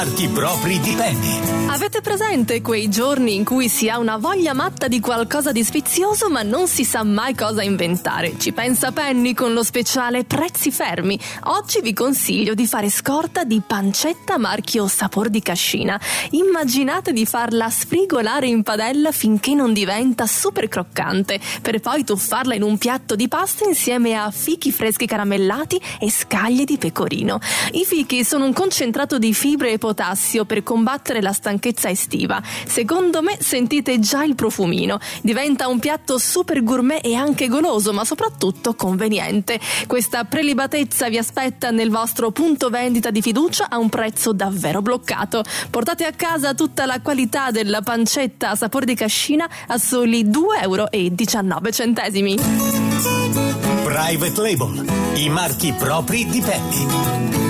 Marchi propri di Penny. Avete presente quei giorni in cui si ha una voglia matta di qualcosa di sfizioso ma non si sa mai cosa inventare? Ci pensa Penny con lo speciale Prezzi Fermi. Oggi vi consiglio di fare scorta di pancetta marchio Sapor di Cascina. Immaginate di farla sfrigolare in padella finché non diventa super croccante, per poi tuffarla in un piatto di pasta insieme a fichi freschi caramellati e scaglie di pecorino. I fichi sono un concentrato di fibre e potassio per combattere la stanchezza estiva. Secondo me sentite già il profumino. Diventa un piatto super gourmet e anche goloso, ma soprattutto conveniente. Questa prelibatezza vi aspetta nel vostro punto vendita di fiducia a un prezzo davvero bloccato. Portate a casa tutta la qualità della pancetta a Sapor di Cascina a soli 2,19 €. Private Label, i marchi propri di Penny.